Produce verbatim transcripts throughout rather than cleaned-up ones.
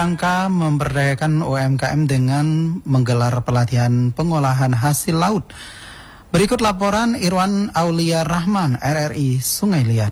Bangka memberdayakan U M K M dengan menggelar pelatihan pengolahan hasil laut. Berikut laporan Irwan Aulia Rahman, R R I Sungai Liat.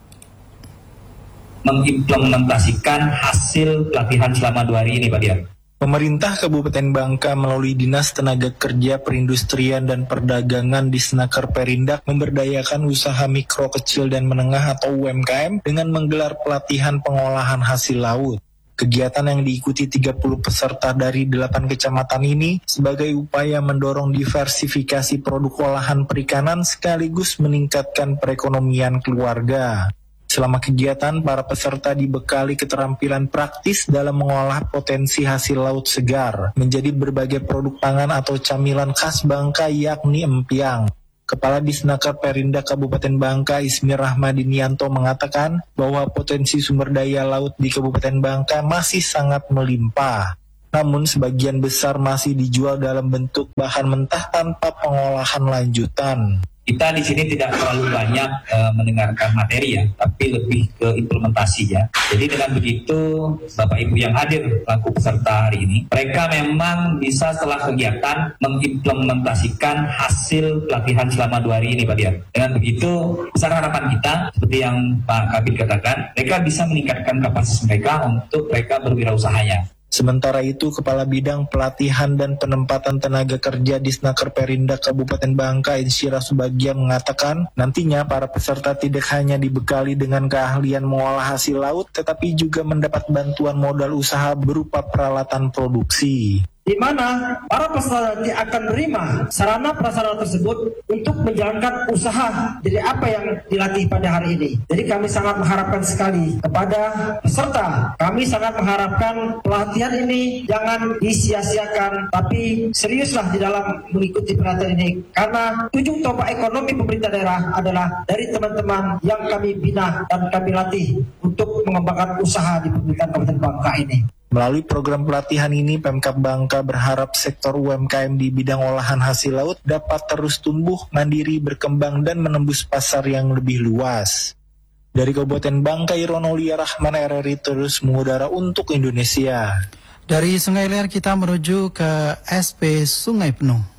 Mengimplementasikan hasil pelatihan selama dua hari ini, Pak Dian. Pemerintah Kabupaten Bangka melalui Dinas Tenaga Kerja Perindustrian dan Perdagangan di Snaker Perindak memberdayakan usaha mikro, kecil, dan menengah atau U M K M dengan menggelar pelatihan pengolahan hasil laut. Kegiatan yang diikuti tiga puluh peserta dari delapan kecamatan ini sebagai upaya mendorong diversifikasi produk olahan perikanan sekaligus meningkatkan perekonomian keluarga. Selama kegiatan, para peserta dibekali keterampilan praktis dalam mengolah potensi hasil laut segar menjadi berbagai produk pangan atau camilan khas Bangka yakni empiang. Kepala Disnaker Perindak Kabupaten Bangka Ismir Rahmadinianto mengatakan bahwa potensi sumber daya laut di Kabupaten Bangka masih sangat melimpah. Namun sebagian besar masih dijual dalam bentuk bahan mentah tanpa pengolahan lanjutan. Kita di sini tidak terlalu banyak e, mendengarkan materi ya, tapi lebih ke implementasinya. Jadi dengan begitu, Bapak Ibu yang hadir pelaku peserta hari ini, mereka memang bisa setelah kegiatan mengimplementasikan hasil pelatihan selama dua hari ini, Pak Dian. Dengan begitu, besar harapan kita, seperti yang Pak Kabid katakan, mereka bisa meningkatkan kapasitas mereka untuk mereka berwirausahanya. Sementara itu, Kepala Bidang Pelatihan dan Penempatan Tenaga Kerja di Snaker Perindak Kabupaten Bangka, Insyira Subagia mengatakan, nantinya para peserta tidak hanya dibekali dengan keahlian mengolah hasil laut, tetapi juga mendapat bantuan modal usaha berupa peralatan produksi. Di mana para peserta nanti akan menerima sarana prasarana tersebut untuk menjalankan usaha dari apa yang dilatih pada hari ini. Jadi kami sangat mengharapkan sekali kepada peserta, kami sangat mengharapkan pelatihan ini jangan disia-siakan, tapi seriuslah di dalam mengikuti pelatihan ini. Karena ujung tombak ekonomi pemerintah daerah adalah dari teman-teman yang kami bina dan kami latih untuk mengembangkan usaha di pemerintahan Kabupaten Bangka ini. Melalui program pelatihan ini, Pemkab Bangka berharap sektor U M K M di bidang olahan hasil laut dapat terus tumbuh, mandiri, berkembang, dan menembus pasar yang lebih luas. Dari Kabupaten Bangka, Irwan Aulia Rahman, R R I terus mengudara untuk Indonesia. Dari Sungai Liat kita menuju ke S P Sungai Penuh.